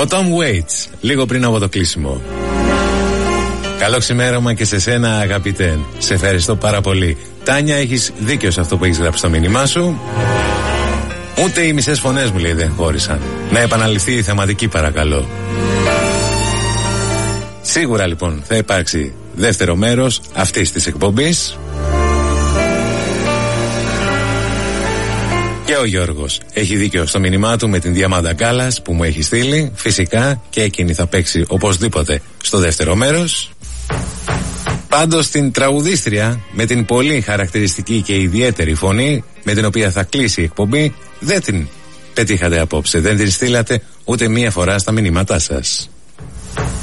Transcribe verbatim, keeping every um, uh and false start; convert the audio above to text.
Tom Waits, λίγο πριν από το κλείσιμο. Καλό ξημέρωμα και σε σένα, αγαπητέ. Σε ευχαριστώ πάρα πολύ. Τάνια, έχεις δίκιο σε αυτό που έχεις γράψει στο μήνυμά σου. Ούτε οι μισές φωνές μου, λέει, δεν χώρισαν. Να επαναληφθεί η θεματική, παρακαλώ. Σίγουρα λοιπόν θα υπάρξει δεύτερο μέρος αυτής της εκπομπής. Και ο Γιώργος έχει δίκιο στο μήνυμά του με την Διαμάντα Κάλλας που μου έχει στείλει. Φυσικά και εκείνη θα παίξει οπωσδήποτε στο δεύτερο μέρος. Πάντως την τραγουδίστρια με την πολύ χαρακτηριστική και ιδιαίτερη φωνή με την οποία θα κλείσει η εκπομπή δεν την πετύχατε απόψε. Δεν την στείλατε ούτε μία φορά στα μηνύματά σας.